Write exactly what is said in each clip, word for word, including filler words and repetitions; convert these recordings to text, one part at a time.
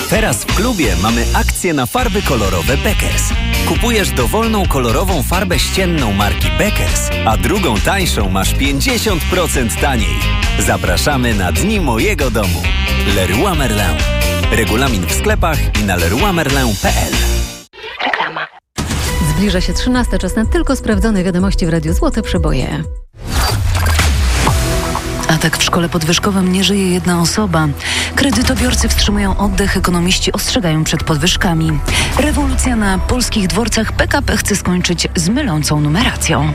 Teraz w klubie mamy akcję na farby kolorowe Beckers. Kupujesz dowolną kolorową farbę ścienną marki Beckers, a drugą tańszą masz pięćdziesiąt procent taniej. Zapraszamy na Dni Mojego Domu. Leroy Merlin. Regulamin w sklepach i na leroy merlin kropka p l. Reklama. Zbliża się trzynasta, czas na tylko sprawdzone wiadomości w Radiu Złote Przeboje. A tak w szkole podwyżkowym nie żyje jedna osoba. Kredytobiorcy wstrzymują oddech, ekonomiści ostrzegają przed podwyżkami. Rewolucja na polskich dworcach. P K P chce skończyć z mylącą numeracją.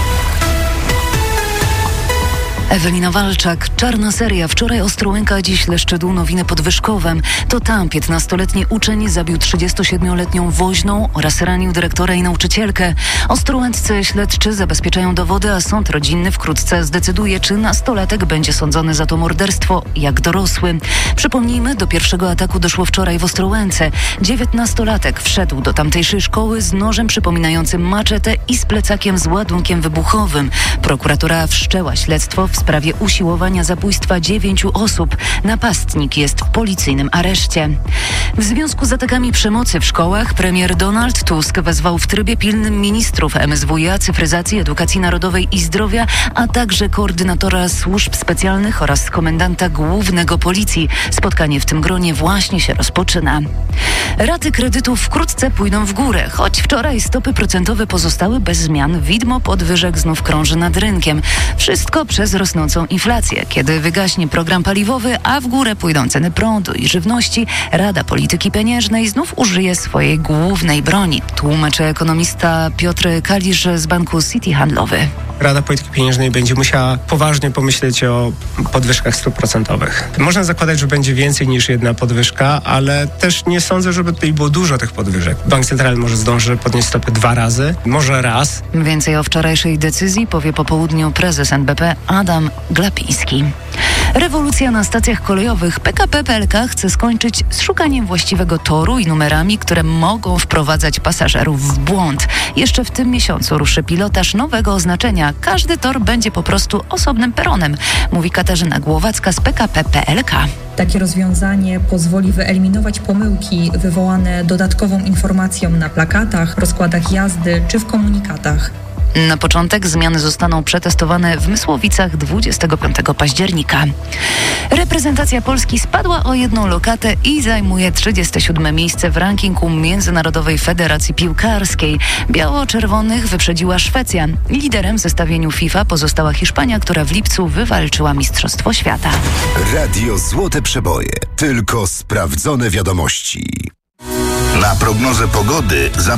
Ewelina Walczak, czarna seria. Wczoraj Ostrołęka, dziś Leszczydół, nowiny podwyżkowe. To tam piętnastoletni uczeń zabił trzydziestosiedmioletnią woźną oraz ranił dyrektora i nauczycielkę. Ostrołęccy śledczy zabezpieczają dowody, a sąd rodzinny wkrótce zdecyduje, czy nastolatek będzie sądzony za to morderstwo jak dorosły. Przypomnijmy, do pierwszego ataku doszło wczoraj w Ostrołęce. Dziewiętnastolatek wszedł do tamtejszej szkoły z nożem przypominającym maczetę i z plecakiem z ładunkiem wybuchowym. Prokuratura wszczęła śledztwo w sprawie usiłowania zabójstwa dziewięciu osób. Napastnik jest w policyjnym areszcie. W związku z atakami przemocy w szkołach premier Donald Tusk wezwał w trybie pilnym ministrów M S W iA, Cyfryzacji, Edukacji Narodowej i Zdrowia, a także koordynatora służb specjalnych oraz komendanta głównego policji. Spotkanie w tym gronie właśnie się rozpoczyna. Raty kredytów wkrótce pójdą w górę. Choć wczoraj stopy procentowe pozostały bez zmian, widmo podwyżek znów krąży nad rynkiem. Wszystko przez rosnącą inflację. Kiedy wygaśnie program paliwowy, a w górę pójdą ceny prądu i żywności, Rada Polityki Pieniężnej znów użyje swojej głównej broni. Tłumaczy ekonomista Piotr Kalisz z banku City Handlowy. Rada Polityki Pieniężnej będzie musiała poważnie pomyśleć o podwyżkach stóp procentowych. Można zakładać, że będzie więcej niż jedna podwyżka, ale też nie sądzę, żeby tutaj było dużo tych podwyżek. Bank Centralny może zdąży podnieść stopy dwa razy, może raz. Więcej o wczorajszej decyzji powie po południu prezes N B P Adam Glapiński. Rewolucja na stacjach kolejowych. P K P P L K chce skończyć z szukaniem właściwego toru i numerami, które mogą wprowadzać pasażerów w błąd. Jeszcze w tym miesiącu ruszy pilotaż nowego oznaczenia. Każdy tor będzie po prostu osobnym peronem, mówi Katarzyna Głowacka z P K P P L K. Takie rozwiązanie pozwoli wyeliminować pomyłki wywołane dodatkową informacją na plakatach, rozkładach jazdy czy w komunikatach. Na początek zmiany zostaną przetestowane w Mysłowicach dwudziestego piątego października. Reprezentacja Polski spadła o jedną lokatę i zajmuje trzydzieste siódme miejsce w rankingu Międzynarodowej Federacji Piłkarskiej. Biało-czerwonych wyprzedziła Szwecja. Liderem w zestawieniu FIFA pozostała Hiszpania, która w lipcu wywalczyła Mistrzostwo Świata. Radio Złote Przeboje. Tylko sprawdzone wiadomości. Na prognozę pogody